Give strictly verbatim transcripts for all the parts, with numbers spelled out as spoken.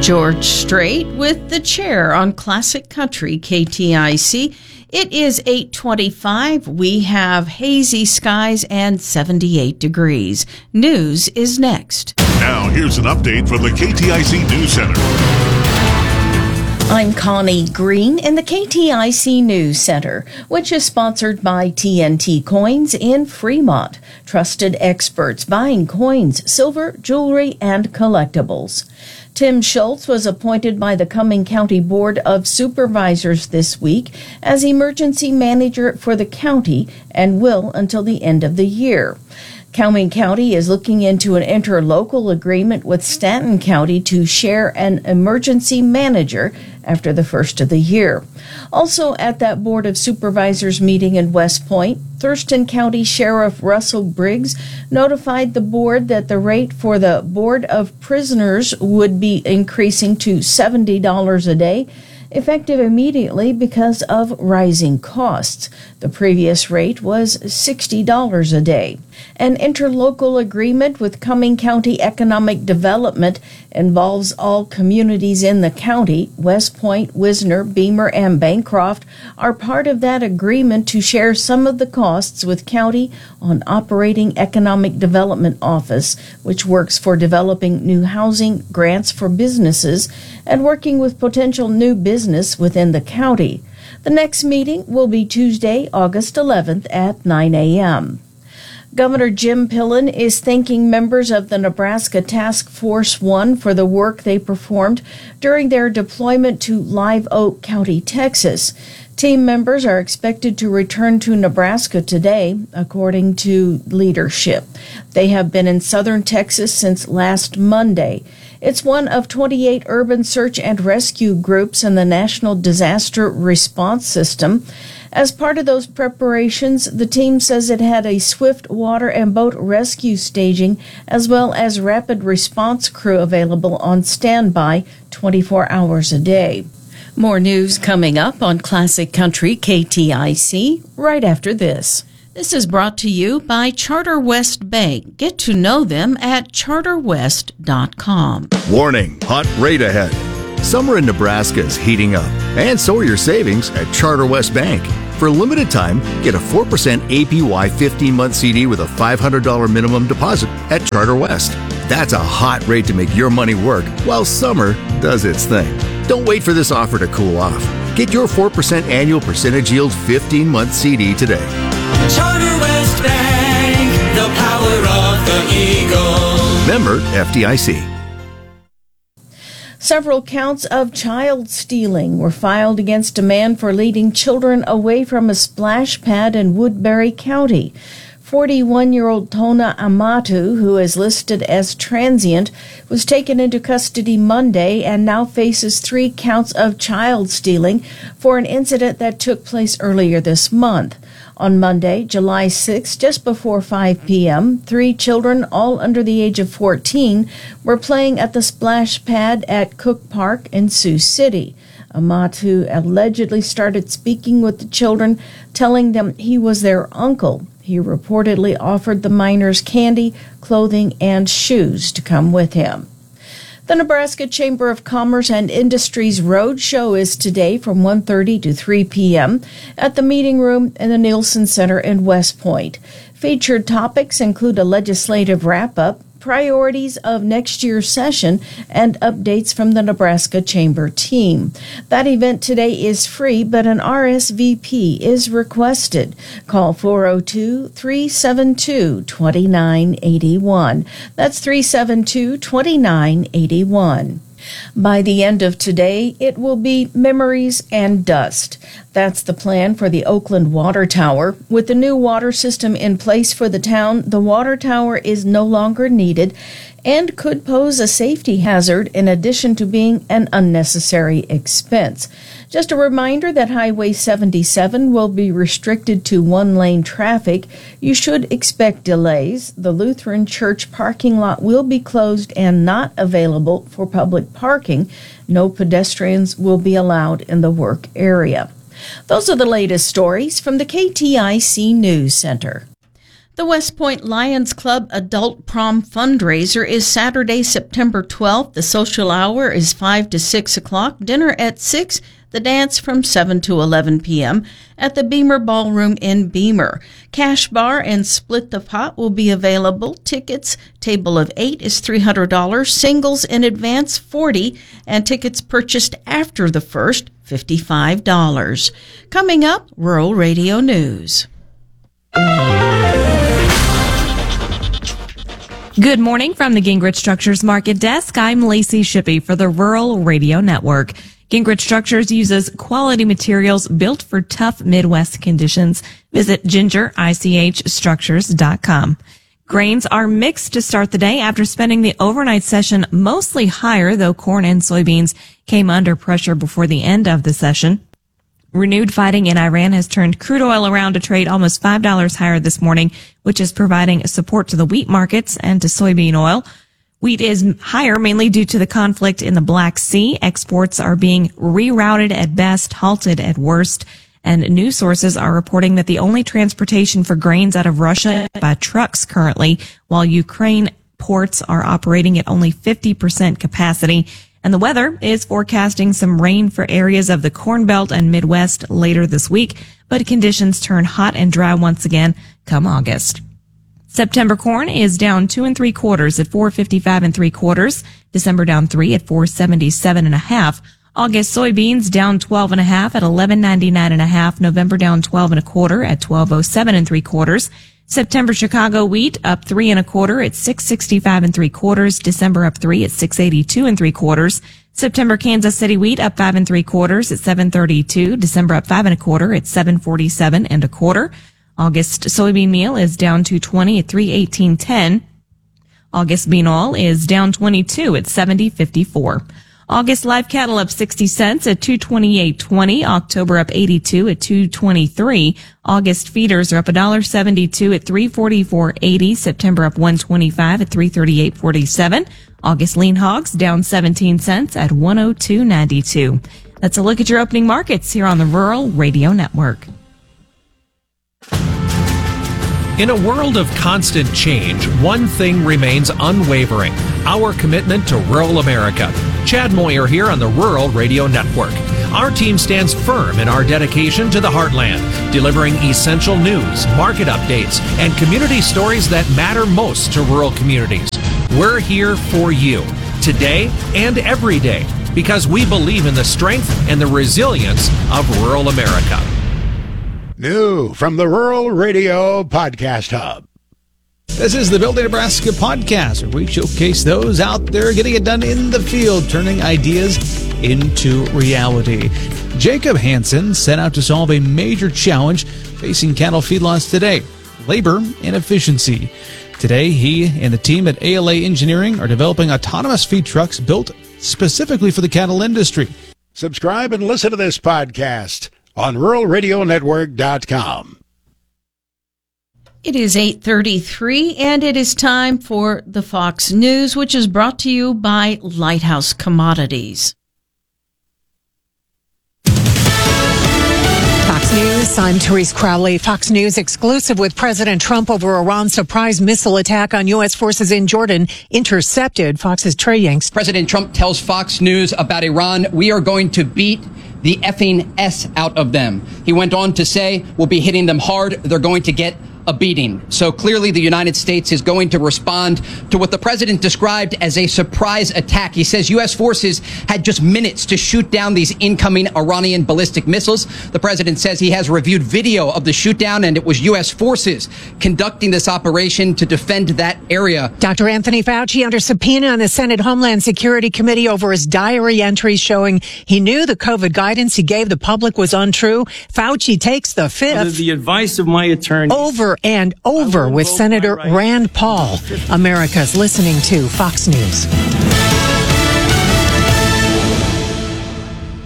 George Strait with the chair on Classic Country K T I C. It is eight twenty-five. We have hazy skies and seventy-eight degrees. News is next. Now here's an update from the K T I C News Center. I'm Connie Green in the K T I C News Center, which is sponsored by T N T Coins in Fremont. Trusted experts buying coins, silver, jewelry, and collectibles. Tim Schultz was appointed by the Cumming County Board of Supervisors this week as emergency manager for the county and will until the end of the year. Cumming County is looking into an interlocal agreement with Stanton County to share an emergency manager after the first of the year. Also at that Board of Supervisors meeting in West Point, Thurston County Sheriff Russell Briggs notified the board that the rate for the Board of Prisoners would be increasing to seventy dollars a day, effective immediately because of rising costs. The previous rate was sixty dollars a day. An interlocal agreement with Cumming County Economic Development involves all communities in the county. West Point, Wisner, Beamer, and Bancroft are part of that agreement to share some of the costs with county on operating Economic Development Office, which works for developing new housing, grants for businesses, and working with potential new business within the county. The next meeting will be Tuesday, August eleventh at nine a.m. Governor Jim Pillen is thanking members of the Nebraska Task Force One for the work they performed during their deployment to Live Oak County, Texas. Team members are expected to return to Nebraska today, according to leadership. They have been in southern Texas since last Monday. It's one of twenty-eight urban search and rescue groups in the National Disaster Response System. As part of those preparations, the team says it had a swift water and boat rescue staging as well as rapid response crew available on standby twenty-four hours a day. More news coming up on Classic Country K T I C right after this. This is brought to you by Charter West Bank. Get to know them at charter west dot com. Warning, hot rate ahead. Summer in Nebraska is heating up, and so are your savings at Charter West Bank. For a limited time, get a four percent A P Y fifteen-month C D with a five hundred dollars minimum deposit at Charter West. That's a hot rate to make your money work while summer does its thing. Don't wait for this offer to cool off. Get your four percent annual percentage yield fifteen-month C D today. Charter West Bank, the power of the Eagle. Member F D I C. Several counts of child stealing were filed against a man for leading children away from a splash pad in Woodbury County. forty-one-year-old Tona Amatu, who is listed as transient, was taken into custody Monday and now faces three counts of child stealing for an incident that took place earlier this month. On Monday, July sixth, just before five p.m., three children, all under the age of fourteen, were playing at the splash pad at Cook Park in Sioux City. Amatu allegedly started speaking with the children, telling them he was their uncle. He reportedly offered the minors candy, clothing, and shoes to come with him. The Nebraska Chamber of Commerce and Industries Roadshow is today from one thirty to three p.m. at the meeting room in the Nielsen Center in West Point. Featured topics include a legislative wrap-up, priorities of next year's session, and updates from the Nebraska Chamber team. That event today is free, but an R S V P is requested. Call four oh two, three seven two, two nine eight one. That's three seven two, two nine eight one. By the end of today, it will be memories and dust. That's the plan for the Oakland Water Tower. With the new water system in place for the town, the water tower is no longer needed and could pose a safety hazard in addition to being an unnecessary expense. Just a reminder that Highway seventy-seven will be restricted to one-lane traffic. You should expect delays. The Lutheran Church parking lot will be closed and not available for public parking. No pedestrians will be allowed in the work area. Those are the latest stories from the K T I C News Center. The West Point Lions Club Adult Prom Fundraiser is Saturday, September twelfth. The social hour is five to six o'clock, dinner at six, the dance from seven to eleven p.m. at the Beamer Ballroom in Beamer. Cash bar and split the pot will be available. Tickets, table of eight is three hundred dollars, singles in advance forty dollars, and tickets purchased after the first, fifty-five dollars. Coming up, Rural Radio News. Good morning from the Gingrich Structures Market Desk. I'm Lacey Shippey for the Rural Radio Network. Gingrich Structures uses quality materials built for tough Midwest conditions. Visit ginger I C H structures dot com. Grains are mixed to start the day after spending the overnight session mostly higher, though corn and soybeans came under pressure before the end of the session. Renewed fighting in Iran has turned crude oil around to trade almost five dollars higher this morning, which is providing support to the wheat markets and to soybean oil. Wheat is higher mainly due to the conflict in the Black Sea. Exports are being rerouted at best, halted at worst. And news sources are reporting that the only transportation for grains out of Russia is by trucks currently, while Ukraine ports are operating at only fifty percent capacity. And the weather is forecasting some rain for areas of the Corn Belt and Midwest later this week, but conditions turn hot and dry once again come August. September corn is down two and three quarters at four fifty-five and three quarters. December down three at four seventy-seven and a half. August soybeans down twelve and a half at eleven ninety-nine and a half. November down twelve and a quarter at twelve oh seven and three quarters. September Chicago wheat up three and a quarter at six sixty-five and three quarters. December up three at six eighty-two and three quarters. September Kansas City wheat up five and three quarters at seven thirty-two. December up five and a quarter at seven forty-seven and a quarter. August soybean meal is down two twenty at three eighteen ten. August bean oil is down twenty-two at seventy fifty-four. August live cattle up sixty cents at two twenty-eight twenty. October up eighty-two at two twenty-three. August feeders are up one seventy-two at three forty-four eighty. September up one twenty-five at three thirty-eight forty-seven. August lean hogs down seventeen cents at one oh two ninety-two. That's a look at your opening markets here on the Rural Radio Network. In a world of constant change, one thing remains unwavering: our commitment to rural America. Chad Moyer here on the Rural Radio Network. Our team stands firm in our dedication to the heartland, delivering essential news, market updates, and community stories that matter most to rural communities. We're here for you, today and every day, because we believe in the strength and the resilience of rural America. New from the Rural Radio Podcast Hub. This is the Building Nebraska podcast, where we showcase those out there getting it done in the field, turning ideas into reality. Jacob Hansen set out to solve a major challenge facing cattle feedlots today: labor and efficiency. Today, he and the team at A L A Engineering are developing autonomous feed trucks built specifically for the cattle industry. Subscribe and listen to this podcast on rural radio network dot com. It is eight thirty-three, and it is time for the Fox News, which is brought to you by Lighthouse Commodities. Fox News, I'm Therese Crowley. Fox News exclusive with President Trump over Iran's surprise missile attack on U S forces in Jordan intercepted. Fox's Trey Yanks. President Trump tells Fox News about Iran: "We are going to beat the effing S out of them." He went on to say, "We'll be hitting them hard. They're going to get a beating." So clearly the United States is going to respond to what the president described as a surprise attack. He says U S forces had just minutes to shoot down these incoming Iranian ballistic missiles. The president says he has reviewed video of the shoot down, and it was U S forces conducting this operation to defend that area. Doctor Anthony Fauci under subpoena on the Senate Homeland Security Committee over his diary entries showing he knew the COVID guidance he gave the public was untrue. Fauci takes the fifth. Under the advice of my attorney. Over and over with Senator right. Rand Paul. America's listening to Fox News.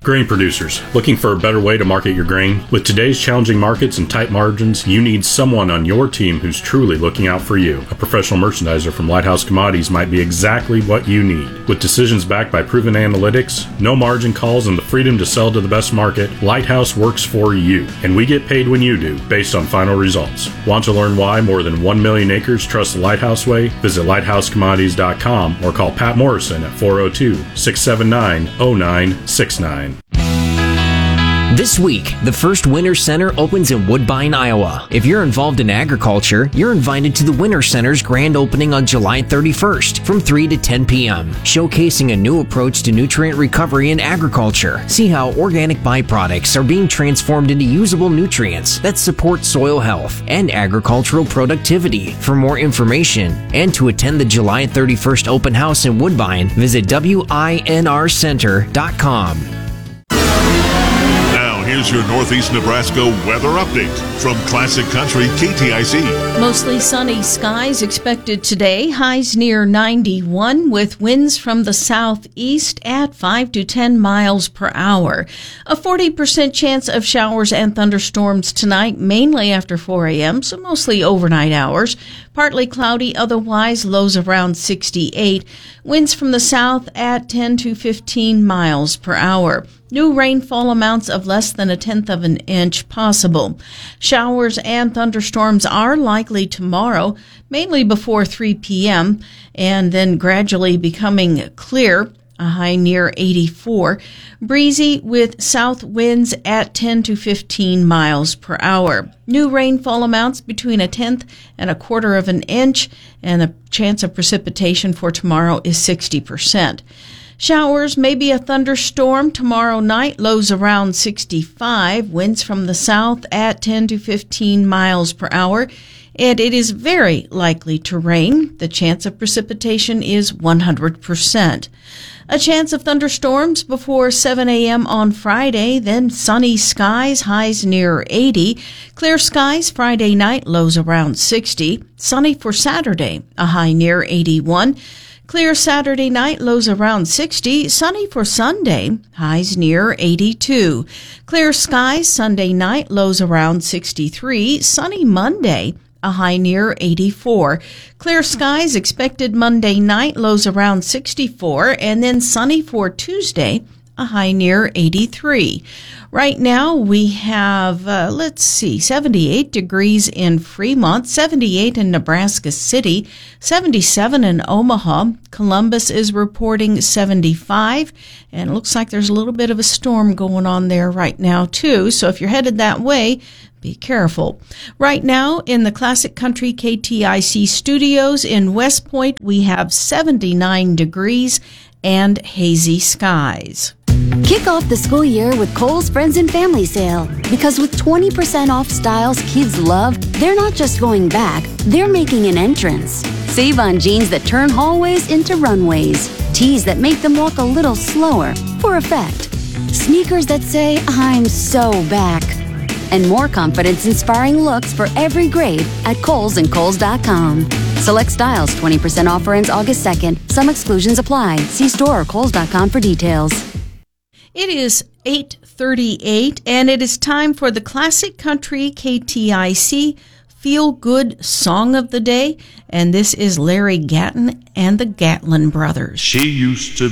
Grain producers, looking for a better way to market your grain? With today's challenging markets and tight margins, you need someone on your team who's truly looking out for you. A professional merchandiser from Lighthouse Commodities might be exactly what you need. With decisions backed by proven analytics, no margin calls, and the freedom to sell to the best market, Lighthouse works for you. And we get paid when you do, based on final results. Want to learn why more than one million acres trust the Lighthouse Way? Visit lighthouse commodities dot com or call Pat Morrison at four oh two, six seven nine, oh nine six nine. This week, the first Winter Center opens in Woodbine, Iowa. If you're involved in agriculture, you're invited to the Winter Center's grand opening on July thirty-first from three to ten p.m., showcasing a new approach to nutrient recovery in agriculture. See how organic byproducts are being transformed into usable nutrients that support soil health and agricultural productivity. For more information and to attend the July thirty-first open house in Woodbine, visit W I N R center dot com. Here's your Northeast Nebraska weather update from Classic Country K T I C. Mostly sunny skies expected today. Highs near ninety-one with winds from the southeast at five to ten miles per hour. A forty percent chance of showers and thunderstorms tonight, mainly after four a.m., so mostly overnight hours. Partly cloudy, otherwise lows around sixty-eight. Winds from the south at ten to fifteen miles per hour. New rainfall amounts of less than a tenth of an inch possible. Showers and thunderstorms are likely tomorrow, mainly before three p.m., and then gradually becoming clear. A high near eighty-four. Breezy with south winds at ten to fifteen miles per hour. New rainfall amounts between a tenth and a quarter of an inch, and the chance of precipitation for tomorrow is sixty percent. Showers, maybe a thunderstorm tomorrow night, lows around sixty-five, winds from the south at ten to fifteen miles per hour, and it is very likely to rain. The chance of precipitation is one hundred percent. A chance of thunderstorms before seven a.m. on Friday, then sunny skies, highs near eighty. Clear skies Friday night, lows around sixty. Sunny for Saturday, a high near eighty-one. Clear Saturday night, lows around sixty. Sunny for Sunday, highs near eighty-two. Clear skies Sunday night, lows around sixty-three. Sunny Monday, a high near eighty-four. Clear skies expected Monday night, lows around sixty-four. And then sunny for Tuesday, a high near eighty-three. Right now we have, uh, let's see, seventy-eight degrees in Fremont, seventy-eight in Nebraska City, seventy-seven in Omaha. Columbus is reporting seventy-five, and it looks like there's a little bit of a storm going on there right now too. So if you're headed that way, be careful. Right now in the Classic Country K T I C studios in West Point, we have seventy-nine degrees and hazy skies. Kick off the school year with Kohl's Friends and Family Sale. Because with twenty percent off styles kids love, they're not just going back, they're making an entrance. Save on jeans that turn hallways into runways, tees that make them walk a little slower for effect, sneakers that say, I'm so back, and more confidence-inspiring looks for every grade at Kohl's and Kohl's dot com. Select styles, twenty percent offer ends August second. Some exclusions apply. See store or Kohl's dot com for details. It is eight thirty-eight, and it is time for the Classic Country K T I C Feel Good Song of the Day, and this is Larry Gatton and the Gatlin Brothers. She used to